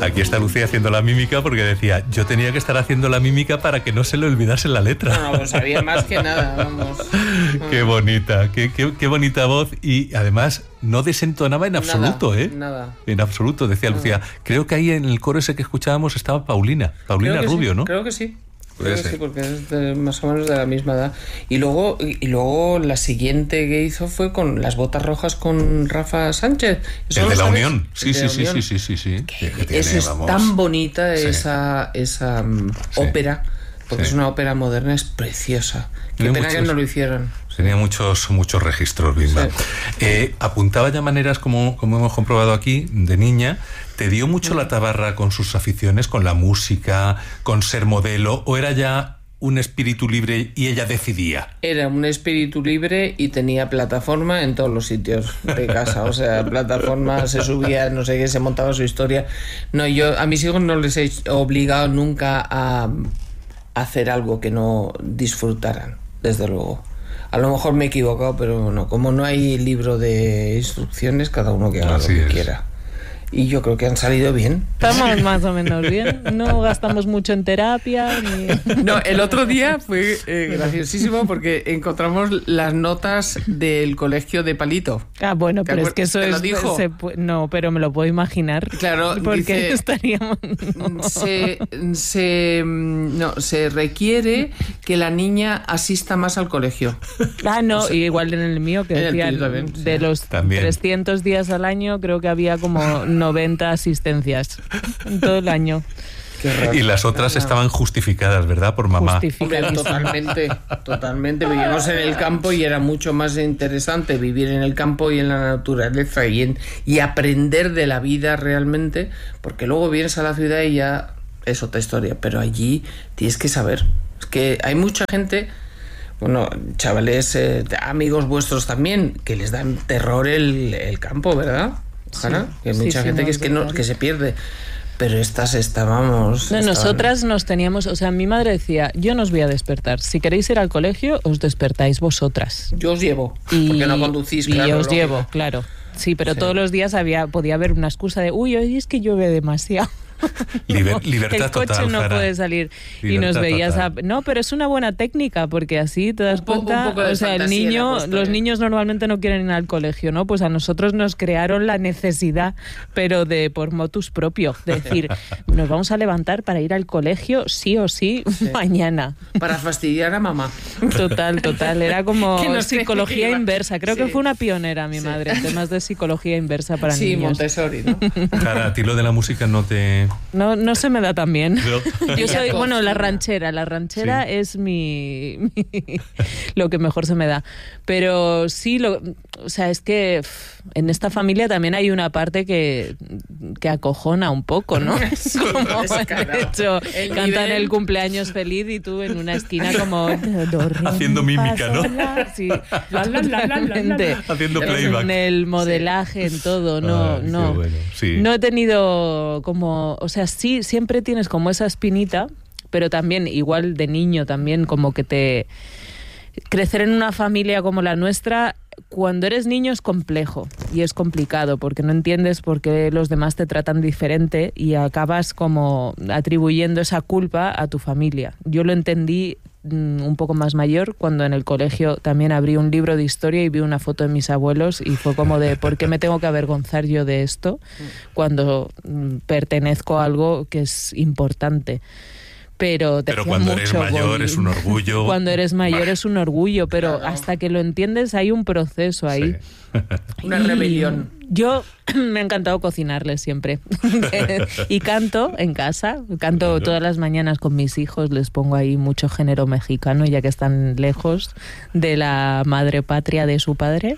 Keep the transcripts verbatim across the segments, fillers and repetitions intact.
Aquí está Lucía haciendo la mímica porque decía, yo tenía que estar haciendo la mímica para que no se le olvidase la letra. No, pues sabía más que nada, vamos. Qué bonita, qué, qué, qué bonita voz y además no desentonaba en absoluto, nada, ¿eh? Nada. En absoluto, decía nada. Lucía. Creo que ahí en el coro ese que escuchábamos estaba Paulina, Paulina Rubio, sí, ¿no? Creo que sí. Puede Creo que ser. sí, porque es de, más o menos de la misma edad. Y luego, y luego la siguiente que hizo fue con Las botas rojas con Rafa Sánchez. ¿Eso el de la sabes? Unión. Sí, sí, sí, sí, sí, sí, sí. Que que tiene, es vamos. Tan bonita sí. esa, esa um, sí. ópera, porque sí. es una ópera moderna, es preciosa. Qué tiene pena muchos, que no lo hicieran. Tenía muchos, muchos registros, Bimba. Sí. Eh, apuntaba ya maneras, como, como hemos comprobado aquí, de niña. ¿Te dio mucho mm. la tabarra con sus aficiones, con la música, con ser modelo, o era ya un espíritu libre y ella decidía? Era un espíritu libre y tenía plataforma en todos los sitios de casa. O sea, plataforma, se subía, no sé qué, se montaba su historia. No, yo a mis hijos no les he obligado nunca a hacer algo que no disfrutaran, desde luego. A lo mejor me he equivocado, pero no, como no hay libro de instrucciones, cada uno que haga Así lo que es. quiera. Y yo creo que han salido bien. Estamos más o menos bien. No gastamos mucho en terapia. Ni... No, el otro día fue eh, graciosísimo porque encontramos las notas del colegio de Palito. Ah, bueno, pero es que eso es... Dijo? Se, no, pero me lo puedo imaginar. Claro, porque dice, estaríamos... No. Se, se, no, se requiere que la niña asista más al colegio. Ah, no, o sea, igual en el mío que decían también, de sí. los también. trescientos días al año creo que había como noventa asistencias en todo el año. Y las otras estaban justificadas, ¿verdad? Por mamá. Hombre, totalmente, totalmente. Vivíamos en el campo y era mucho más interesante vivir en el campo y en la naturaleza y, en, y aprender de la vida realmente, porque luego vienes a la ciudad y ya es otra historia, pero allí tienes que saber. Es que hay mucha gente... Bueno, chavales, eh, amigos vuestros también, que les dan terror el, el campo, ¿verdad? Hanna, sí, que hay mucha sí, gente sí, que es que no, que se pierde. Pero estas estábamos... No, estaban... nosotras nos teníamos... O sea, mi madre decía, yo no os voy a despertar. Si queréis ir al colegio, os despertáis vosotras. Yo os llevo, y, porque no conducís, claro. Y os lógico. llevo, claro. Sí, pero sí. todos los días había podía haber una excusa de, uy, hoy es que llueve demasiado. Liber, no, libertad el coche total, no Jara. puede salir. Libertad y nos veías a, total. no, pero es una buena técnica porque así te das un poco, cuenta, un poco de o sea, el niño, los niños normalmente no quieren ir al colegio, ¿no? Pues a nosotros nos crearon la necesidad, pero de por motus propio, de decir, nos vamos a levantar para ir al colegio sí o sí, sí. mañana. Para fastidiar a mamá. Total, total, era como no psicología inversa. Creo sí. que fue una pionera mi sí. madre en temas de psicología inversa para sí, niños. Sí, Montessori, ¿no? Jara, a ti lo de la música no te... No, no se me da tan bien. No. Yo soy, bueno, la ranchera. La ranchera sí. es mi, mi... lo que mejor se me da. Pero sí, lo, o sea, es que en esta familia también hay una parte que, que acojona un poco, ¿no? Sí, como, de hecho, el cantan nivel... el cumpleaños feliz y tú en una esquina como... Haciendo mímica, ¿no? Sí, totalmente. Haciendo playback. En el modelaje, en todo, no, Ay, no. Bueno. Sí. No he tenido como... O sea, sí, siempre tienes como esa espinita, pero también, igual de niño, también como que te... Crecer en una familia como la nuestra, cuando eres niño es complejo y es complicado porque no entiendes por qué los demás te tratan diferente y acabas como atribuyendo esa culpa a tu familia. Yo lo entendí un poco más mayor cuando en el colegio también abrí un libro de historia y vi una foto de mis abuelos y fue como de ¿por qué me tengo que avergonzar yo de esto cuando pertenezco a algo que es importante? Pero, te pero cuando mucho eres mayor gol. Es un orgullo. Cuando eres mayor bah. Es un orgullo, pero claro. hasta que lo entiendes hay un proceso ahí. Sí. Una rebelión. Yo me ha encantado cocinarles siempre. Y canto en casa, canto claro. todas las mañanas con mis hijos, les pongo ahí mucho género mexicano, ya que están lejos de la madre patria de su padre.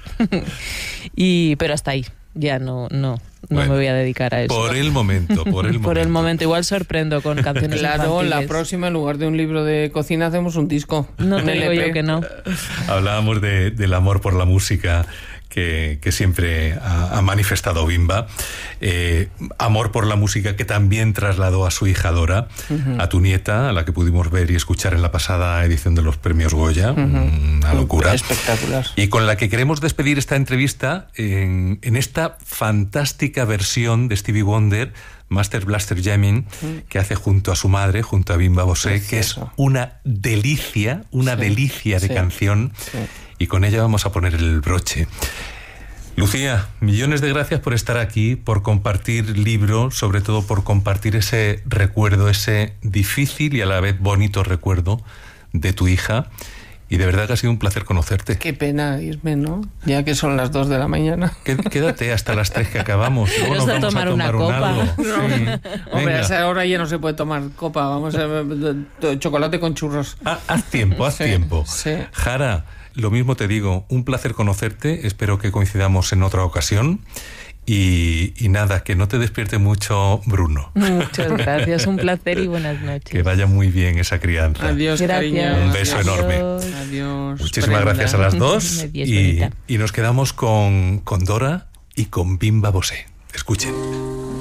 Y pero hasta ahí. Ya no, no, no bueno, me voy a dedicar a eso. Por el momento, por el momento. Por el momento, igual sorprendo con canciones claro, infantiles. La próxima, en lugar de un libro de cocina, hacemos un disco. No te digo yo que no. Hablábamos de, del amor por la música que, que siempre ha, ha manifestado Bimba. Eh, amor por la música que también trasladó a su hija Dora, uh-huh. a tu nieta, a la que pudimos ver y escuchar en la pasada edición de los premios Goya. Uh-huh. Una locura. Espectacular. Y con la que queremos despedir esta entrevista en, en esta fantástica versión de Stevie Wonder, Master Blaster Jamming, uh-huh. que hace junto a su madre, junto a Bimba Bosé, que es una delicia, una sí, delicia de sí, canción. Sí. Y con ella vamos a poner el broche. Lucía, millones de gracias por estar aquí, por compartir libro, sobre todo por compartir ese recuerdo, ese difícil y a la vez bonito recuerdo de tu hija. Y de verdad que ha sido un placer conocerte. Qué pena irme, ¿no? Ya que son las dos de la mañana. Quédate hasta las tres que acabamos. Luego nos vamos tomar a tomar una un copa. algo. Sí. Hombre, a esa hora ya no se puede tomar copa. Vamos a chocolate con churros. Ah, haz tiempo, haz sí, tiempo. Sí. Jara, lo mismo te digo, un placer conocerte. Espero que coincidamos en otra ocasión. Y, y nada, que no te despierte mucho Bruno. Muchas gracias, un placer y buenas noches. Que vaya muy bien esa crianza. Adiós, cariño. Un beso Adiós. enorme. Adiós. Muchísimas Brenda. gracias a las dos. Adiós, y, y nos quedamos con, con Dora y con Bimba Bosé. Escuchen.